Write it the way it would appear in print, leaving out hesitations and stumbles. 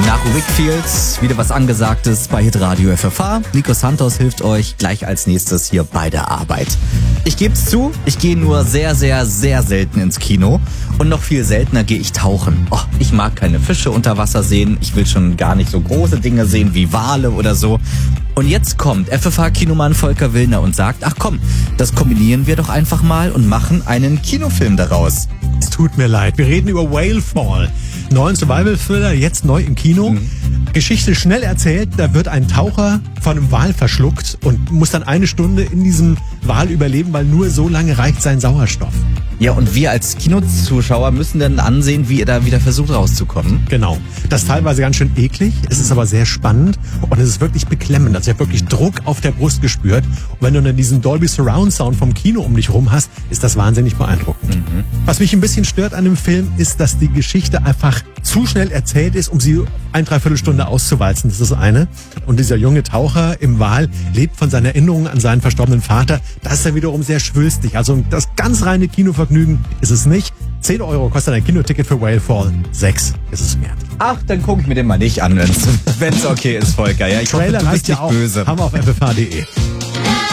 Nach Wickfields wieder was Angesagtes bei Hitradio FFH. Nico Santos hilft euch gleich als nächstes hier bei der Arbeit. Ich geb's zu, ich gehe nur sehr, sehr, sehr selten ins Kino. Und noch viel seltener gehe ich tauchen. Oh, ich mag keine Fische unter Wasser sehen. Ich will schon gar nicht so große Dinge sehen wie Wale oder so. Und jetzt kommt FFH-Kinomann Volker Willner und sagt, ach komm, das kombinieren wir doch einfach mal und machen einen Kinofilm daraus. Es tut mir leid, wir reden über Whalefall. Neuen Survival-Thriller, jetzt neu im Kino. Geschichte schnell erzählt, da wird ein Taucher von einem Wal verschluckt und muss dann 1 Stunde in diesem Wal überleben, weil nur so lange reicht sein Sauerstoff. Ja, und wir als Kinozuschauer müssen dann ansehen, wie er da wieder versucht rauszukommen. Genau. Das ist teilweise ganz schön eklig, es ist aber sehr spannend und es ist wirklich beklemmend. Also ich habe wirklich Druck auf der Brust gespürt. Und wenn du dann diesen Dolby Surround Sound vom Kino um dich rum hast, ist das wahnsinnig beeindruckend. Was mich ein bisschen stört an dem Film, ist, dass die Geschichte einfach zu schnell erzählt ist, um sie 1/3 Stunde auszuwalzen. Das ist das eine. Und dieser junge Taucher im Wal lebt von seinen Erinnerungen an seinen verstorbenen Vater. Das ist dann wiederum sehr schwülstig. Also das ganz reine Kinovergnügen ist es nicht. 10 € kostet ein Kinoticket für Whalefall. 6 ist es wert. Ach, dann guck ich mir den mal nicht an, wenn's okay ist, Volker. Ja, ich Trailer hoffe, du heißt bist ja nicht auch böse. Hammer auf ffh.de.